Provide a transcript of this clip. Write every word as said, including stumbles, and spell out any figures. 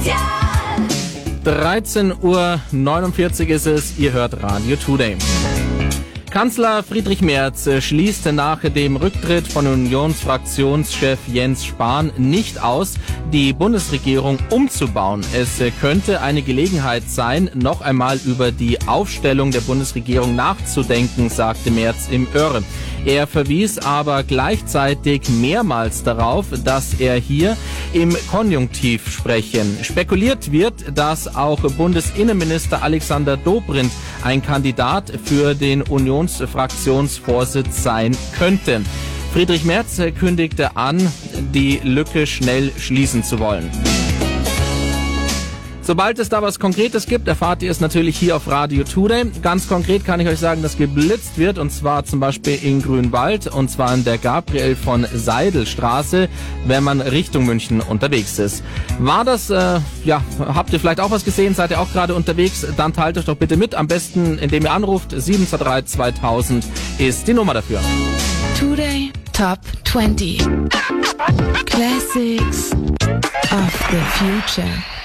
dreizehn Uhr neunundvierzig ist es, ihr hört Radio Today. Kanzler Friedrich Merz schließt nach dem Rücktritt von Unionsfraktionschef Jens Spahn nicht aus, die Bundesregierung umzubauen. Es könnte eine Gelegenheit sein, noch einmal über die Aufstellung der Bundesregierung nachzudenken, sagte Merz im Öre. Er verwies aber gleichzeitig mehrmals darauf, dass er hier im Konjunktiv spreche. Spekuliert wird, dass auch Bundesinnenminister Alexander Dobrindt ein Kandidat für den Unionsfraktionsvorsitz sein könnte. Friedrich Merz kündigte an, die Lücke schnell schließen zu wollen. Sobald es da was Konkretes gibt, erfahrt ihr es natürlich hier auf Radio Today. Ganz konkret kann ich euch sagen, dass geblitzt wird, und zwar zum Beispiel in Grünwald, und zwar in der Gabriel von Seidel Straße, wenn man Richtung München unterwegs ist. War das, äh, ja, habt ihr vielleicht auch was gesehen? Seid ihr auch gerade unterwegs? Dann teilt euch doch bitte mit, am besten indem ihr anruft. sieben zwei drei zweitausend ist die Nummer dafür. Today Top zwanzig Classics of the Future.